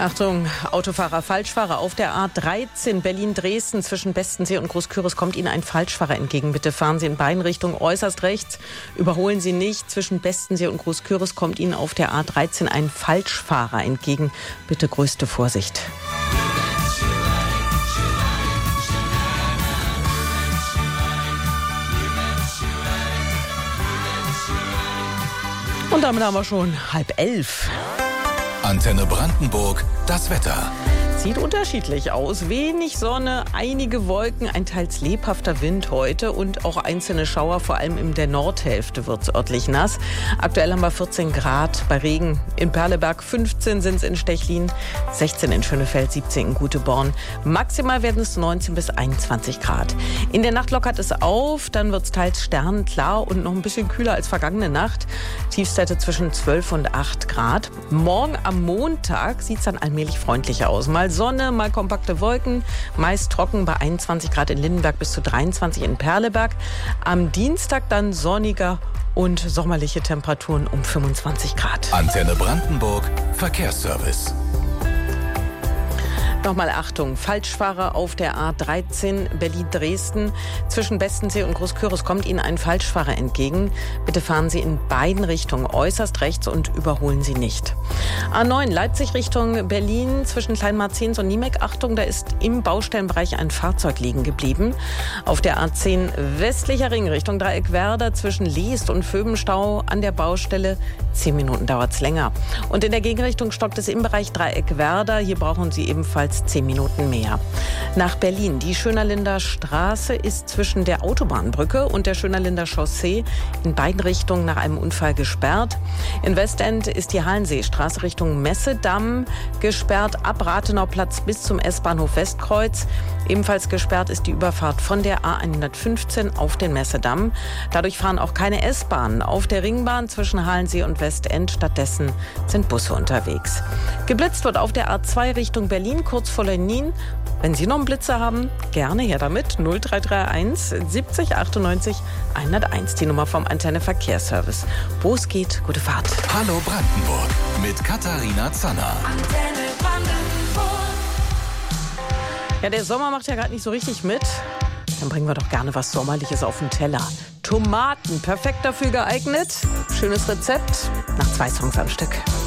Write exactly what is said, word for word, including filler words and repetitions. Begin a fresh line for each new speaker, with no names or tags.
Achtung, Autofahrer, Falschfahrer auf der A dreizehn Berlin-Dresden zwischen Bestensee und Großküritz kommt Ihnen ein Falschfahrer entgegen. Bitte fahren Sie in beiden Richtungen äußerst rechts. Überholen Sie nicht. Zwischen Bestensee und Großküritz kommt Ihnen auf der A dreizehn ein Falschfahrer entgegen. Bitte größte Vorsicht. Und damit haben wir schon halb elf.
Antenne Brandenburg, das Wetter.
Sieht unterschiedlich aus. Wenig Sonne, einige Wolken, ein teils lebhafter Wind heute und auch einzelne Schauer, vor allem in der Nordhälfte wird es örtlich nass. Aktuell haben wir vierzehn Grad bei Regen. In Perleberg fünfzehn sind es in Stechlin, sechzehn in Schönefeld, siebzehn in Güteborn. Maximal werden es neunzehn bis einundzwanzig Grad. In der Nacht lockert es auf, dann wird es teils sternklar und noch ein bisschen kühler als vergangene Nacht. Tiefstwerte zwischen zwölf und acht Grad. Morgen am Montag sieht es dann allmählich freundlicher aus. Mal Sonne, mal kompakte Wolken, meist trocken bei einundzwanzig Grad in Lindenberg bis zu dreiundzwanzig in Perleberg. Am Dienstag dann sonniger und sommerliche Temperaturen um fünfundzwanzig Grad.
Antenne Brandenburg, Verkehrsservice.
Nochmal Achtung, Falschfahrer auf der A dreizehn Berlin-Dresden. Zwischen Bestensee und Großküritz kommt Ihnen ein Falschfahrer entgegen. Bitte fahren Sie in beiden Richtungen äußerst rechts und überholen Sie nicht. A neun Leipzig Richtung Berlin zwischen Kleinmarzens und Niemek. Achtung, da ist im Baustellenbereich ein Fahrzeug liegen geblieben. Auf der A zehn westlicher Ring Richtung Dreieckwerder zwischen Liest und Vöbenstau an der Baustelle. Zehn Minuten dauert es länger. Und in der Gegenrichtung stockt es im Bereich Dreieckwerder. Hier brauchen Sie ebenfalls zehn Minuten mehr. Nach Berlin. Die Schönerlinder Straße ist zwischen der Autobahnbrücke und der Schönerlinder Chaussee in beiden Richtungen nach einem Unfall gesperrt. In Westend ist die Hallenseestraße Richtung Messedamm gesperrt, ab Rathenauplatz bis zum S-Bahnhof Westkreuz. Ebenfalls gesperrt ist die Überfahrt von der A hundertfünfzehn auf den Messedamm. Dadurch fahren auch keine S-Bahnen auf der Ringbahn zwischen Halensee und Westend. Stattdessen sind Busse unterwegs. Geblitzt wird auf der A zwei Richtung Berlin, kurz vor Lenin. Wenn Sie noch einen Blitzer haben, gerne her damit. null drei drei eins siebzig achtundneunzig hunderteins, die Nummer vom Antenne Verkehrsservice. Wo es geht, gute Fahrt.
Hallo Brandenburg mit Katharina Zanner.
Antenne Brandenburg.
Ja, der Sommer macht ja gerade nicht so richtig mit. Dann bringen wir doch gerne was Sommerliches auf den Teller. Tomaten, perfekt dafür geeignet. Schönes Rezept nach zwei Songs am Stück.